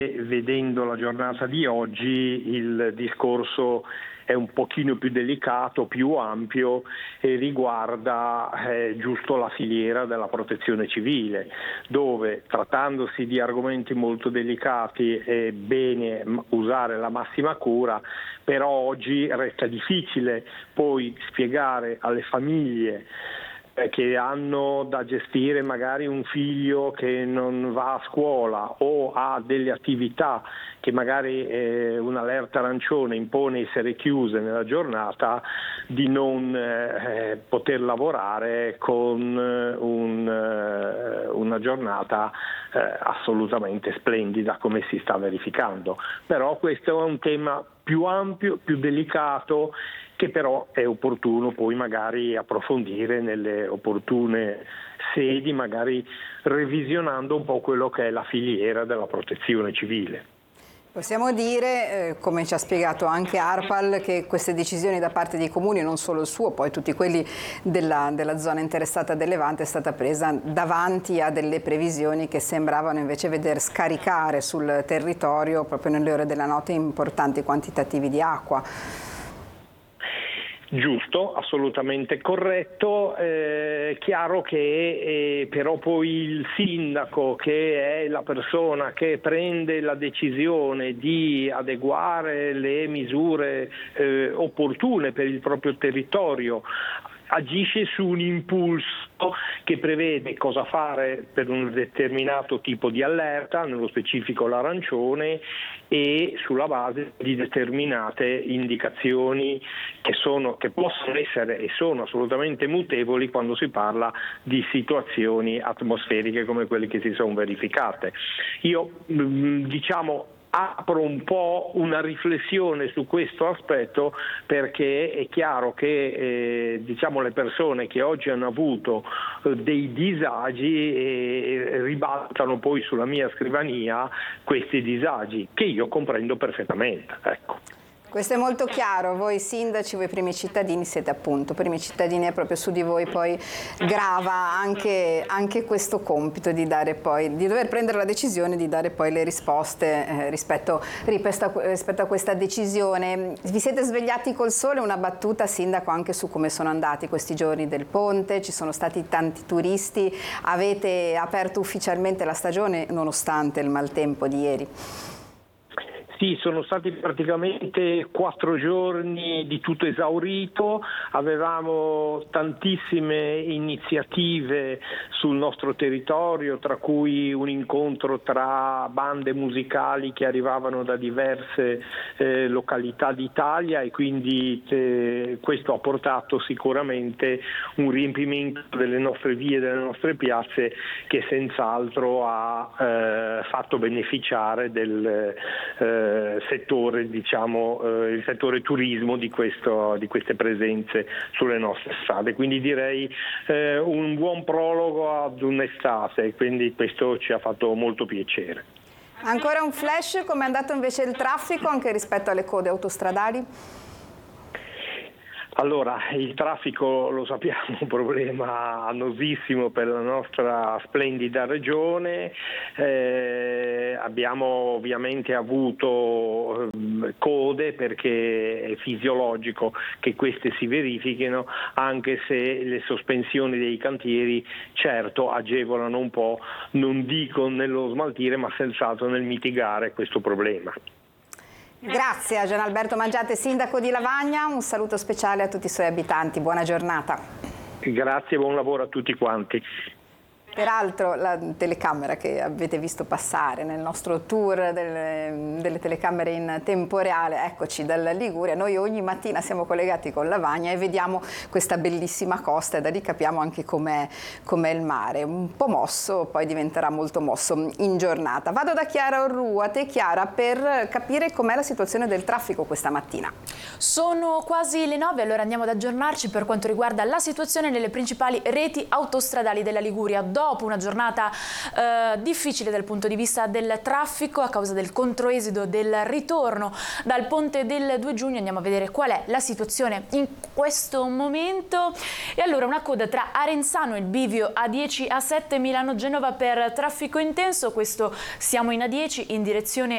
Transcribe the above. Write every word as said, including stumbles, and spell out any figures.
vedendo la giornata di oggi il discorso è un pochino più delicato, più ampio e riguarda eh, giusto la filiera della protezione civile, dove trattandosi di argomenti molto delicati è bene usare la massima cura, però oggi resta difficile poi spiegare alle famiglie che hanno da gestire magari un figlio che non va a scuola o ha delle attività che magari eh, un'allerta arancione impone essere chiuse nella giornata, di non eh, poter lavorare con un, eh, una giornata eh, assolutamente splendida come si sta verificando. Però questo è un tema più ampio, più delicato, che però è opportuno poi magari approfondire nelle opportune sedi, magari revisionando un po' quello che è la filiera della protezione civile. Possiamo dire, eh, come ci ha spiegato anche ARPAL, che queste decisioni da parte dei comuni, non solo il suo, poi tutti quelli della, della zona interessata del Levante, è stata presa davanti a delle previsioni che sembravano invece veder scaricare sul territorio proprio nelle ore della notte importanti quantitativi di acqua. Giusto, assolutamente corretto, eh, chiaro che eh, però poi il sindaco, che è la persona che prende la decisione di adeguare le misure eh, opportune per il proprio territorio, agisce su un impulso che prevede cosa fare per un determinato tipo di allerta, nello specifico l'arancione, e sulla base di determinate indicazioni che, sono, che possono essere e sono assolutamente mutevoli quando si parla di situazioni atmosferiche come quelle che si sono verificate. Io diciamo apro un po' una riflessione su questo aspetto, perché è chiaro che eh, diciamo le persone che oggi hanno avuto eh, dei disagi eh, ribaltano poi sulla mia scrivania questi disagi che io comprendo perfettamente. Ecco. Questo è molto chiaro, voi sindaci, voi primi cittadini siete appunto primi cittadini e proprio su di voi poi grava anche, anche questo compito di dare poi, di dover prendere la decisione di dare poi le risposte eh, rispetto, rispetto a questa decisione. Vi siete svegliati col sole? Una battuta, sindaco, anche su come sono andati questi giorni del ponte, ci sono stati tanti turisti, avete aperto ufficialmente la stagione nonostante il maltempo di ieri? Sì, sono stati praticamente quattro giorni di tutto esaurito, avevamo tantissime iniziative sul nostro territorio, tra cui un incontro tra bande musicali che arrivavano da diverse eh, località d'Italia, e quindi eh, questo ha portato sicuramente un riempimento delle nostre vie, delle nostre piazze, che senz'altro ha eh, fatto beneficiare del eh, settore, diciamo, eh, il settore turismo di, questo, di queste presenze sulle nostre strade. Quindi direi eh, un buon prologo ad un'estate, quindi questo ci ha fatto molto piacere. Ancora un flash, come è andato invece il traffico anche rispetto alle code autostradali? Allora, il traffico, lo sappiamo, è un problema annosissimo per la nostra splendida regione. Eh, abbiamo ovviamente avuto eh, code, perché è fisiologico che queste si verifichino, anche se le sospensioni dei cantieri certo agevolano un po', non dico nello smaltire, ma senz'altro nel mitigare questo problema. Grazie a Gianalberto Mangiante, sindaco di Lavagna, un saluto speciale a tutti i suoi abitanti, buona giornata. Grazie e buon lavoro a tutti quanti. Peraltro la telecamera che avete visto passare nel nostro tour delle, delle telecamere in tempo reale, eccoci dalla Liguria, noi ogni mattina siamo collegati con Lavagna e vediamo questa bellissima costa, e da lì capiamo anche com'è, com'è il mare, un po' mosso, poi diventerà molto mosso in giornata. Vado da Chiara Orruate. Chiara, per capire com'è la situazione del traffico questa mattina. Sono quasi le nove, allora andiamo ad aggiornarci per quanto riguarda la situazione nelle principali reti autostradali della Liguria. Dopo una giornata eh, difficile dal punto di vista del traffico a causa del controesito del ritorno dal ponte del due giugno, andiamo a vedere qual è la situazione in questo momento. E allora una coda tra Arenzano e il bivio A dieci A sette Milano-Genova per traffico intenso, questo siamo in A dieci in direzione